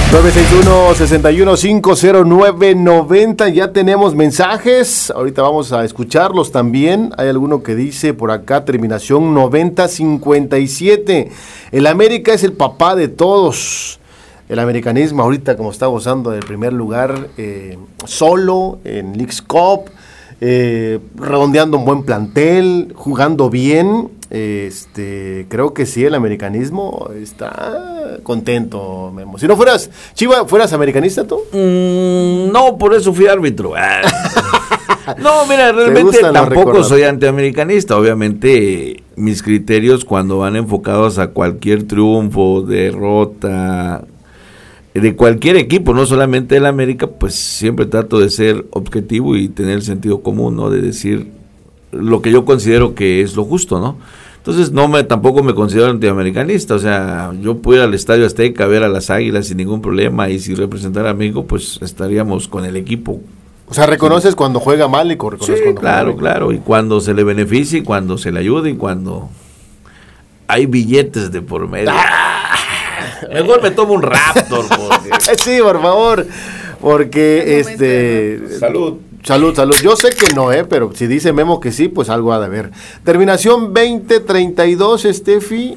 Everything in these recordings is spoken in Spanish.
961-61-50990. Ya tenemos mensajes. Ahorita vamos a escucharlos también. Hay alguno que dice por acá, terminación 9057. El América es el papá de todos. El americanismo ahorita como está gozando del primer lugar solo en Leagues Cup, redondeando un buen plantel, jugando bien. Creo que sí, el americanismo está contento, Memo. Si no fueras Chiva, ¿fueras americanista tú? No, por eso fui árbitro. No, mira, realmente tampoco soy antiamericanista. Obviamente mis criterios cuando van enfocados a cualquier triunfo, derrota de cualquier equipo, no solamente el América, pues siempre trato de ser objetivo y tener el sentido común, ¿no? De decir lo que yo considero que es lo justo, ¿no? Entonces tampoco me considero antiamericanista, o sea, yo puedo ir al Estadio Azteca a ver a las Águilas sin ningún problema, y si representara a México, pues estaríamos con el equipo. O sea, reconoces cuando juega mal y reconoces cuando claro, juega bien. Claro, y cuando se le beneficia, y cuando se le ayuda, y cuando hay billetes de por medio. Mejor me tomo un Raptor. Sí, por favor, porque Salud. Salud. Yo sé que no, pero si dice Memo que sí, pues algo ha de haber. Terminación 2032, Steffi,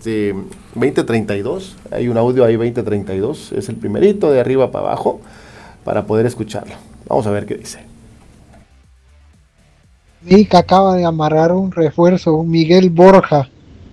2032. Hay un audio ahí, 2032. Es el primerito de arriba para abajo para poder escucharlo. Vamos a ver qué dice. Nick acaba de amarrar un refuerzo, Miguel Borja.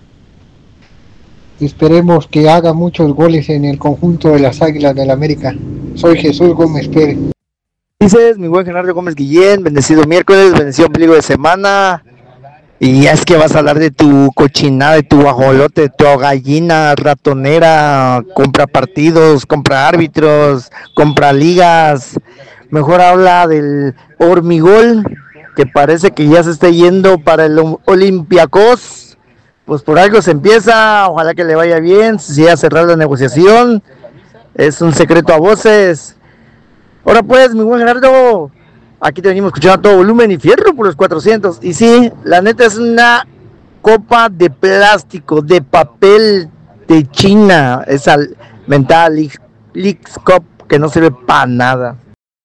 Esperemos que haga muchos goles en el conjunto de las Águilas del América. Soy Jesús Gómez Pérez. Dices, mi buen Gerardo Gómez Guillén, bendecido miércoles, bendecido ombligo de semana. Y ya es que vas a hablar de tu cochinada, de tu guajolote, de tu gallina ratonera, compra partidos, compra árbitros, compra ligas. Mejor habla del Hormigol, que parece que ya se está yendo para el Olympiacos. Pues por algo se empieza, ojalá que le vaya bien, si ya cerrar la negociación, es un secreto a voces. Ahora pues, mi buen Gerardo, aquí te venimos escuchando a todo volumen y fierro por los 400. Y sí, la neta es una copa de plástico, de papel de China, esa mentada Leagues Cup que no sirve para nada.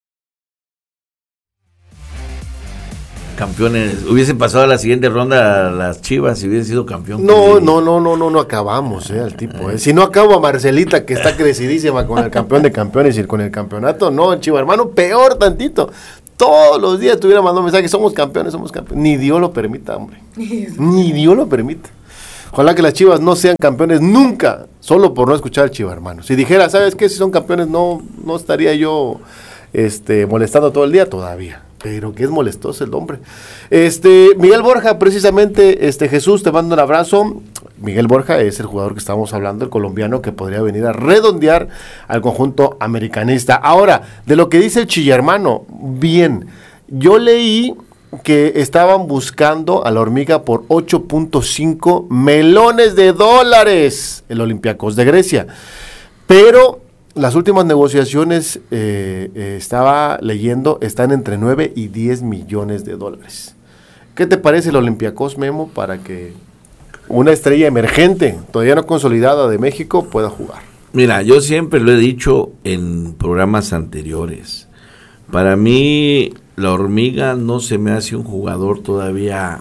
Campeones, hubiesen pasado a la siguiente ronda las Chivas si hubiesen sido campeón. No acabamos, al tipo. Si no acabo a Marcelita, que está crecidísima con el campeón de campeones y con el campeonato, no, Chiva, hermano, peor tantito. Todos los días estuviera mandando mensajes, somos campeones. Ni Dios lo permita, hombre. Ni Dios lo permita. Ojalá que las Chivas no sean campeones nunca, solo por no escuchar al Chiva, hermano. Si dijera, ¿sabes qué? Si son campeones, no estaría yo molestando todo el día todavía. Pero que es molestoso el hombre. Miguel Borja, precisamente, Jesús, te mando un abrazo. Miguel Borja es el jugador que estábamos hablando, el colombiano que podría venir a redondear al conjunto americanista. Ahora, de lo que dice el chillermano, bien, yo leí que estaban buscando a la Hormiga por 8.5 melones de dólares, el Olympiacos de Grecia. Pero las últimas negociaciones, estaba leyendo, están entre 9 y 10 millones de dólares. ¿Qué te parece el Olympiacos, Memo, para que una estrella emergente, todavía no consolidada de México, pueda jugar? Mira, yo siempre lo he dicho en programas anteriores. Para mí, la Hormiga no se me hace un jugador todavía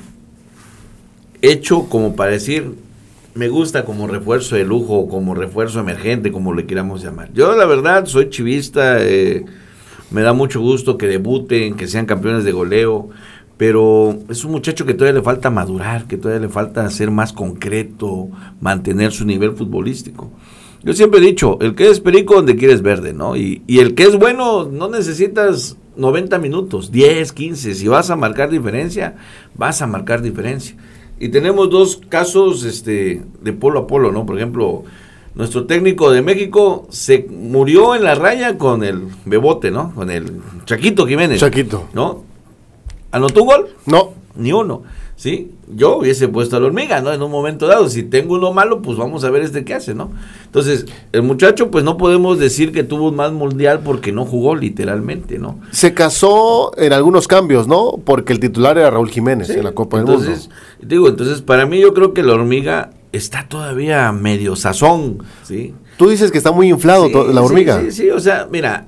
hecho como para decir, me gusta como refuerzo de lujo, como refuerzo emergente, como le queramos llamar. Yo la verdad soy chivista, me da mucho gusto que debuten, que sean campeones de goleo, pero es un muchacho que todavía le falta madurar, que todavía le falta ser más concreto, mantener su nivel futbolístico. Yo siempre he dicho, el que es perico donde quieres verde, ¿no? Y el que es bueno, no necesitas 90 minutos, 10, 15, si vas a marcar diferencia, vas a marcar diferencia. Y tenemos dos casos de polo a polo, ¿no? Por ejemplo, nuestro técnico de México se murió en la raya con el Bebote, ¿no? Con el Chaquito Jiménez. Chaquito. ¿No? ¿Anotó un gol? No. Ni uno, ¿sí? Yo hubiese puesto a la Hormiga, ¿no? En un momento dado, si tengo uno malo, pues vamos a ver qué hace, ¿no? Entonces, el muchacho, pues no podemos decir que tuvo un mal mundial porque no jugó literalmente, ¿no? Se casó en algunos cambios, ¿no? Porque el titular era Raúl Jiménez, sí, en la Copa del Mundo. Entonces, para mí yo creo que la Hormiga está todavía medio sazón, ¿sí? Tú dices que está muy inflado la hormiga. Sí, o sea, mira,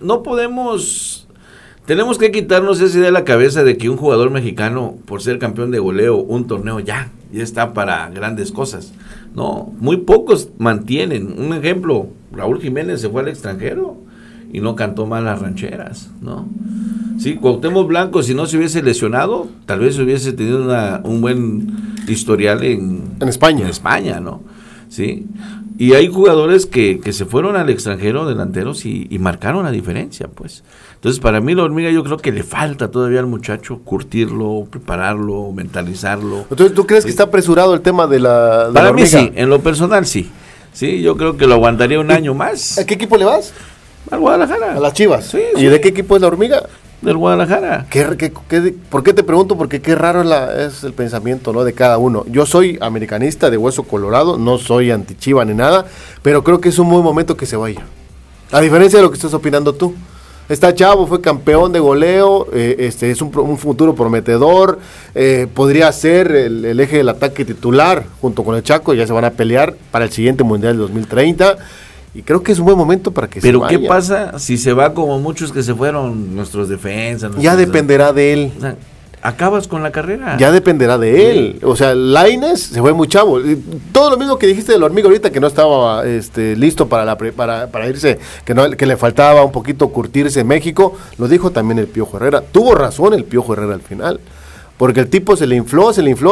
tenemos que quitarnos esa idea de la cabeza de que un jugador mexicano, por ser campeón de goleo, un torneo ya está para grandes cosas. No, muy pocos mantienen. Un ejemplo, Raúl Jiménez se fue al extranjero y no cantó mal las rancheras, ¿no? Sí, Cuauhtémoc Blanco, si no se hubiese lesionado, tal vez hubiese tenido un buen historial en España. En España, ¿no? Sí. Y hay jugadores que se fueron al extranjero, delanteros, y marcaron la diferencia, pues. Entonces, para mí la hormiga yo creo que le falta todavía al muchacho curtirlo, prepararlo, mentalizarlo. Entonces, ¿tú crees que está apresurado el tema de la Para mí hormiga? sí, en lo personal sí. Sí, yo creo que lo aguantaría un año más. ¿A qué equipo le vas? Al Guadalajara. A las Chivas. Sí, ¿Y de qué equipo es la hormiga? Del Guadalajara. ¿Por qué te pregunto? Porque qué raro es el pensamiento, ¿no?, de cada uno. Yo soy americanista de hueso colorado, no soy anti-Chiva ni nada, pero creo que es un buen momento que se vaya. A diferencia de lo que estás opinando tú. Está chavo, fue campeón de goleo, es un futuro prometedor, podría ser el eje del ataque titular junto con el Chaco, ya se van a pelear para el siguiente Mundial de 2030. Y creo que es un buen momento para que Pero se vaya. ¿qué pasa si se va como muchos que se fueron, nuestros defensas? Ya dependerá de él. O sea, acabas con la carrera. Ya dependerá de él. O sea, Lainez se fue muy chavo. Todo lo mismo que dijiste de la hormiga ahorita, que no estaba listo para irse, que le faltaba un poquito curtirse en México, lo dijo también el Piojo Herrera. Tuvo razón el Piojo Herrera al final. Porque el tipo se le infló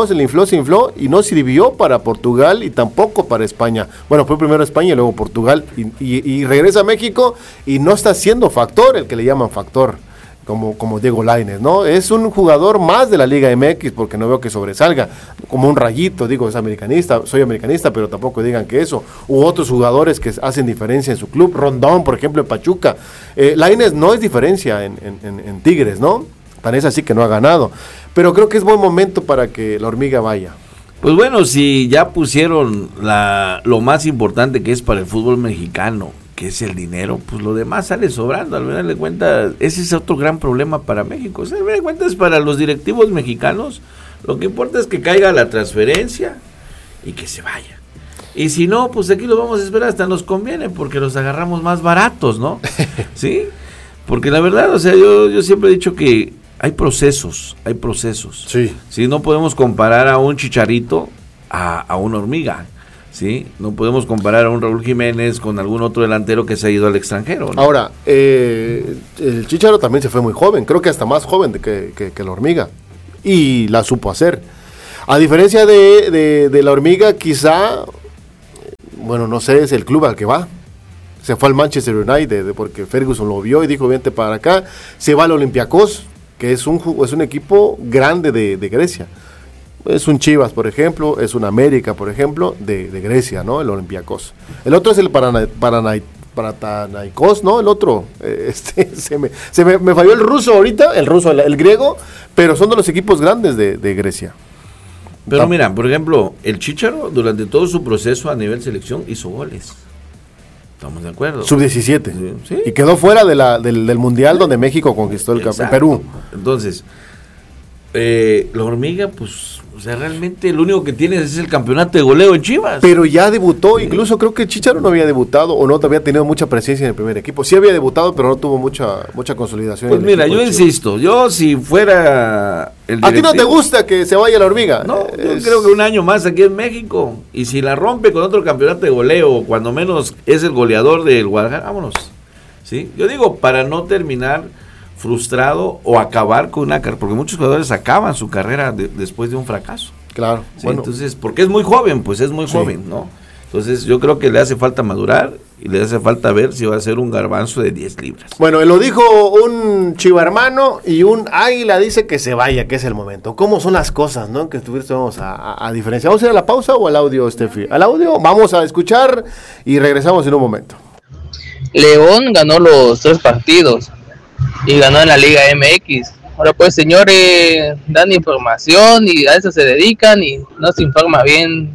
y no sirvió para Portugal y tampoco para España. Bueno, fue primero España y luego Portugal y regresa a México y no está siendo factor, el que le llaman factor, como Diego Lainez, ¿no? Es un jugador más de la Liga MX porque no veo que sobresalga, como un Rayito, digo, soy americanista, pero tampoco digan que eso. U otros jugadores que hacen diferencia en su club, Rondón, por ejemplo, en Pachuca. Lainez no es diferencia en Tigres, ¿no? Tan es así que no ha ganado. Pero creo que es buen momento para que la hormiga vaya. Pues bueno, si ya pusieron lo más importante que es para el fútbol mexicano, que es el dinero, pues lo demás sale sobrando. Al final de cuentas, ese es otro gran problema para México. O sea, al final de cuentas, para los directivos mexicanos, lo que importa es que caiga la transferencia y que se vaya. Y si no, pues aquí lo vamos a esperar, hasta nos conviene, porque los agarramos más baratos, ¿no? ¿Sí? Porque la verdad, o sea, yo siempre he dicho que hay procesos. Sí. Sí, no podemos comparar a un Chicharito a una hormiga, ¿sí? No podemos comparar a un Raúl Jiménez con algún otro delantero que se ha ido al extranjero, ¿no? Ahora, el Chicharo también se fue muy joven, creo que hasta más joven que la hormiga, y la supo hacer. A diferencia de la hormiga, quizá, bueno, no sé, es el club al que va. Se fue al Manchester United porque Ferguson lo vio y dijo, vente para acá. Se va al Olympiacos, que es un equipo grande de Grecia. Es un Chivas, por ejemplo, es un América, por ejemplo, de Grecia, ¿no? El Olympiacos. El otro es el Panathinaikos, ¿no? El otro, me falló el ruso ahorita, el griego, pero son de los equipos grandes de Grecia. Pero mira, por ejemplo, el Chícharo durante todo su proceso a nivel selección hizo goles. Estamos de acuerdo. Sub-17. Sí. Y quedó fuera del Mundial donde México conquistó el Perú. Entonces, la hormiga, pues, o sea, realmente lo único que tiene es el campeonato de goleo en Chivas. Pero ya debutó, incluso creo que el Chícharo no había debutado o no había tenido mucha presencia en el primer equipo. Sí había debutado, pero no tuvo mucha consolidación. Pues mira, yo insisto, si fuera el ¿A ti no te gusta que se vaya la hormiga? No, yo creo que un año más aquí en México. Y si la rompe con otro campeonato de goleo, cuando menos es el goleador del Guadalajara, vámonos. ¿Sí? Yo digo, para no terminar frustrado o acabar con una carrera, porque muchos jugadores acaban su carrera después de un fracaso. Claro. ¿Sí? Bueno. Entonces, porque es muy joven, joven, ¿no? Entonces, yo creo que le hace falta madurar y le hace falta ver si va a ser un garbanzo de 10 libras. Bueno, lo dijo un chiva hermano y un águila dice que se vaya, que es el momento. ¿Cómo son las cosas, no? Que vamos a diferenciar. ¿Vamos a ir a la pausa o al audio, Steffi? Al audio, vamos a escuchar y regresamos en un momento. León ganó los 3 partidos y ganó en la Liga MX. Ahora pues, señores, dan información y a eso se dedican y no se informa bien.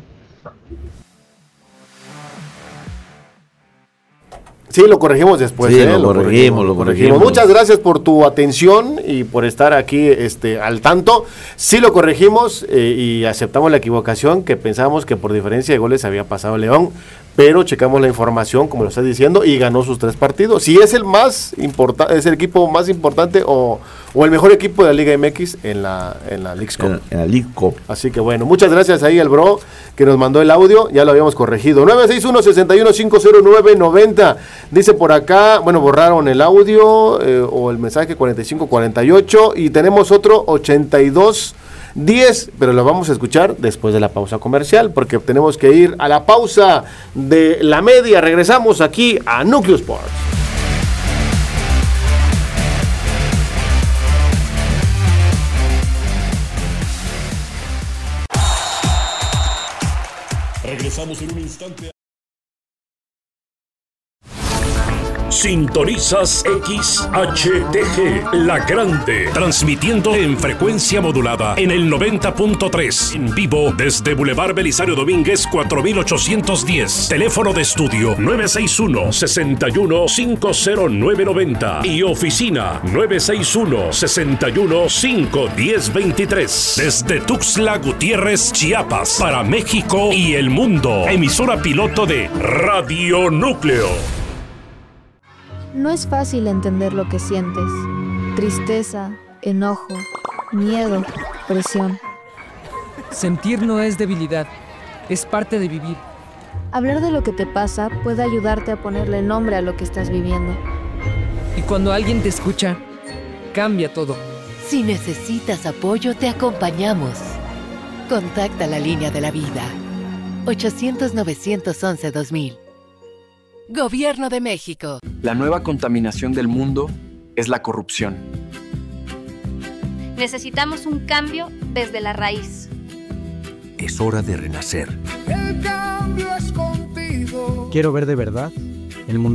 Sí, lo corregimos después. Sí, lo corregimos. Muchas gracias por tu atención y por estar aquí al tanto. Sí lo corregimos y aceptamos la equivocación que pensábamos que por diferencia de goles había pasado León. pero checamos la información, como lo está diciendo, y ganó sus 3 partidos. Si es el más importante, es el equipo más importante o el mejor equipo de la Liga MX en la Leagues Cup. En la League Cup. Así que bueno, muchas gracias ahí al bro que nos mandó el audio, ya lo habíamos corregido. 961-61-50990. Dice por acá, bueno, borraron el audio o el mensaje 4548 y tenemos otro 8210, pero lo vamos a escuchar después de la pausa comercial, porque tenemos que ir a la pausa de la media. Regresamos aquí a Núcleo Sports. Regresamos en un instante. Sintonizas XHTG, La Grande, transmitiendo en frecuencia modulada en el 90.3, en vivo desde Boulevard Belisario Domínguez 4810, teléfono de estudio 961-61-50990 y oficina 961-61-51023, desde Tuxtla Gutiérrez, Chiapas, para México y el mundo, emisora piloto de Radio Núcleo. No es fácil entender lo que sientes. Tristeza, enojo, miedo, presión. Sentir no es debilidad, es parte de vivir. Hablar de lo que te pasa puede ayudarte a ponerle nombre a lo que estás viviendo. Y cuando alguien te escucha, cambia todo. Si necesitas apoyo, te acompañamos. Contacta la línea de la vida. 800-911-2000. Gobierno de México. La nueva contaminación del mundo es la corrupción. Necesitamos un cambio desde la raíz. Es hora de renacer. El cambio es contigo. Quiero ver de verdad el mundo